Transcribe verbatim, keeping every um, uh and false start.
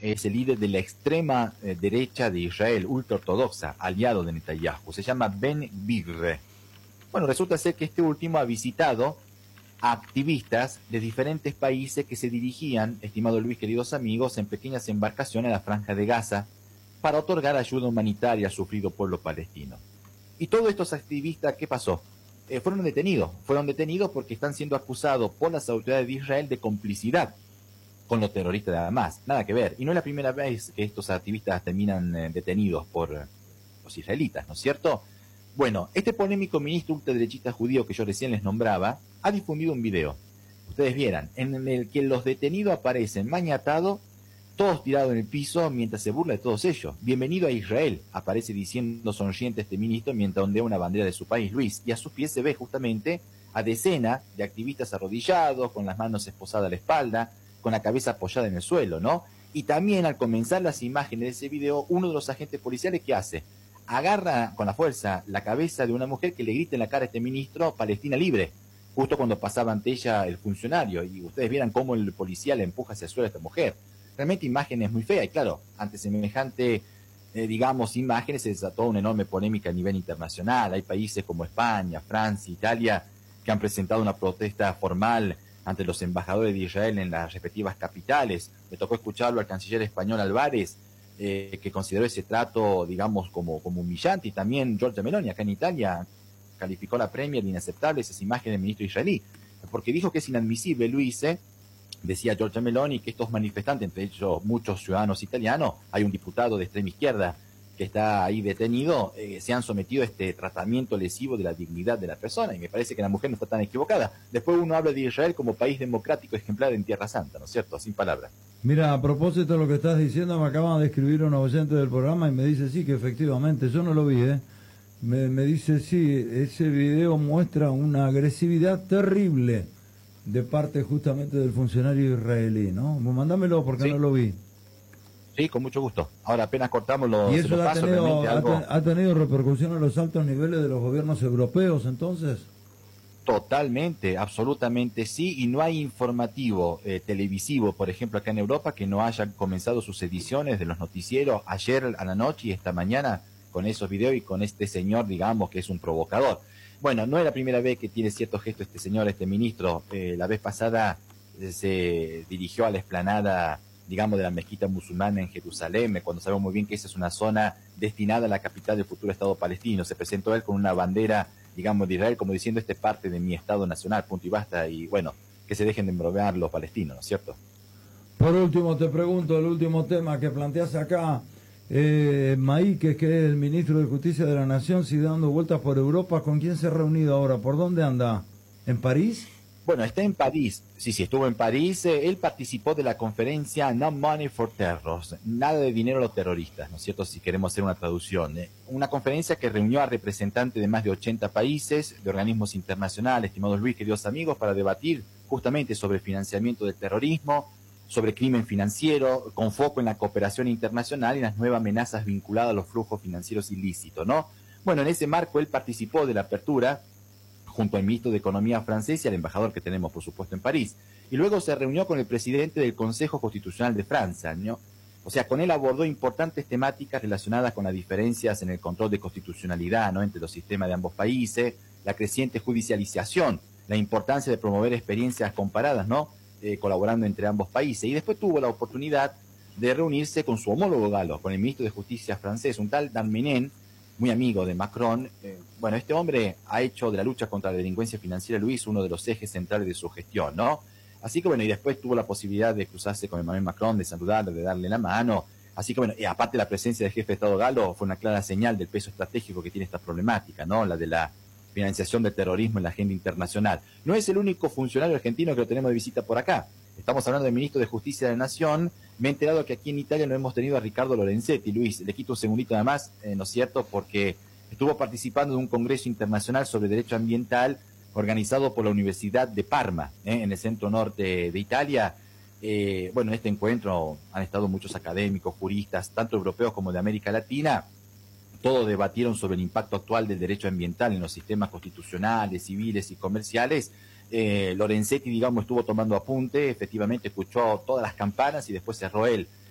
es el líder de la extrema eh, derecha de Israel, ultraortodoxa, aliado de Netanyahu. Se llama Ben Gvir. Bueno, resulta ser que este último ha visitado a activistas de diferentes países que se dirigían, estimado Luis, queridos amigos, en pequeñas embarcaciones a la Franja de Gaza para otorgar ayuda humanitaria al sufrido pueblo palestino. Y todos estos activistas, ¿qué pasó? Eh, fueron detenidos. Fueron detenidos porque están siendo acusados por las autoridades de Israel de complicidad con los terroristas de Hamas. Nada que ver. Y no es la primera vez que estos activistas terminan eh, detenidos por eh, los israelitas, ¿no es cierto? Bueno, este polémico ministro ultraderechista judío que yo recién les nombraba ha difundido un video. Ustedes vieran, en el que los detenidos aparecen mañatados, todos tirados en el piso mientras se burla de todos ellos. Bienvenido a Israel, aparece diciendo sonriente este ministro mientras ondea una bandera de su país, Luis. Y a sus pies se ve justamente a decenas de activistas arrodillados, con las manos esposadas a la espalda, con la cabeza apoyada en el suelo, ¿no? Y también al comenzar las imágenes de ese video, uno de los agentes policiales, ¿qué hace? Agarra con la fuerza la cabeza de una mujer que le grita en la cara a este ministro, Palestina libre, justo cuando pasaba ante ella el funcionario. Y ustedes vieran cómo el policía le empuja hacia el suelo a esta mujer. Realmente imágenes muy feas, y claro, ante semejante, eh, digamos, imágenes se desató una enorme polémica a nivel internacional. Hay países como España, Francia, Italia, que han presentado una protesta formal ante los embajadores de Israel en las respectivas capitales. Me tocó escucharlo al canciller español Álvarez, eh, que consideró ese trato, digamos, como, como humillante, y también Giorgia Meloni, acá en Italia, calificó la Premier de inaceptable esas imágenes del ministro israelí, porque dijo que es inadmisible, Luis, ¿eh? Decía Giorgia Meloni, que estos manifestantes, entre ellos muchos ciudadanos italianos, hay un diputado de extrema izquierda que está ahí detenido, eh, se han sometido a este tratamiento lesivo de la dignidad de la persona, y me parece que la mujer no está tan equivocada. Después uno habla de Israel como país democrático ejemplar en Tierra Santa, ¿no es cierto? Sin palabras. Mira, a propósito de lo que estás diciendo, me acaban de escribir unos oyentes del programa y me dice sí, que efectivamente, yo no lo vi, ¿eh? Me, me dice sí, ese video muestra una agresividad terrible de parte justamente del funcionario israelí, ¿no? Mándamelo porque sí, no lo vi. Sí, con mucho gusto. Ahora apenas cortamos los, ¿Y eso los ha, pasos, tenido, ha, algo... ha tenido repercusión en los altos niveles de los gobiernos europeos entonces? Totalmente, absolutamente sí, y no hay informativo eh, televisivo, por ejemplo, acá en Europa, que no hayan comenzado sus ediciones de los noticieros ayer a la noche y esta mañana con esos videos y con este señor, digamos, que es un provocador. Bueno, no es la primera vez que tiene cierto gesto este señor, este ministro. Eh, la vez pasada eh, se dirigió a la explanada, digamos, de la mezquita musulmana en Jerusalén, cuando sabemos muy bien que esa es una zona destinada a la capital del futuro Estado palestino. Se presentó él con una bandera, digamos, de Israel, como diciendo, este es parte de mi Estado nacional, punto y basta, y bueno, que se dejen de embromear los palestinos, ¿no es cierto? Por último, te pregunto, el último tema que planteas acá, eh, Maíquez, que es el ministro de Justicia de la Nación, sigue dando vueltas por Europa. ¿Con quién se ha reunido ahora? ¿Por dónde anda? ¿En París? Bueno, está en París. Sí, sí, estuvo en París. Eh, él participó de la conferencia No Money for Terrorists, nada de dinero a los terroristas, ¿no es cierto? Si queremos hacer una traducción. Eh. Una conferencia que reunió a representantes de más de ochenta países, de organismos internacionales, estimados Luis, queridos amigos, para debatir justamente sobre financiamiento del terrorismo, sobre crimen financiero, con foco en la cooperación internacional y las nuevas amenazas vinculadas a los flujos financieros ilícitos, ¿no? Bueno, en ese marco él participó de la apertura junto al ministro de Economía francés y al embajador que tenemos, por supuesto, en París. Y luego se reunió con el presidente del Consejo Constitucional de Francia, ¿no? O sea, con él abordó importantes temáticas relacionadas con las diferencias en el control de constitucionalidad, ¿no?, entre los sistemas de ambos países, la creciente judicialización, la importancia de promover experiencias comparadas, ¿no?, eh, colaborando entre ambos países. Y después tuvo la oportunidad de reunirse con su homólogo galo, con el ministro de Justicia francés, un tal Darmanin, muy amigo de Macron. Eh, bueno, este hombre ha hecho de la lucha contra la delincuencia financiera, Luis, uno de los ejes centrales de su gestión, ¿no? Así que bueno, y después tuvo la posibilidad de cruzarse con Emmanuel Macron, de saludarle, de darle la mano. Así que bueno, y aparte la presencia del jefe de Estado galo fue una clara señal del peso estratégico que tiene esta problemática, ¿no? La de la financiación del terrorismo en la agenda internacional. No es el único funcionario argentino que lo tenemos de visita por acá. Estamos hablando del ministro de Justicia de la Nación. Me he enterado que aquí en Italia no hemos tenido a Ricardo Lorenzetti, Luis. Le quito un segundito nada más, eh, ¿no es cierto? Porque estuvo participando de un congreso internacional sobre derecho ambiental organizado por la Universidad de Parma, ¿eh? en el centro norte de Italia. Eh, bueno, en este encuentro han estado muchos académicos, juristas, tanto europeos como de América Latina. Todos debatieron sobre el impacto actual del derecho ambiental en los sistemas constitucionales, civiles y comerciales. Eh, Lorenzetti, digamos, estuvo tomando apunte, efectivamente escuchó todas las campanas y después cerró él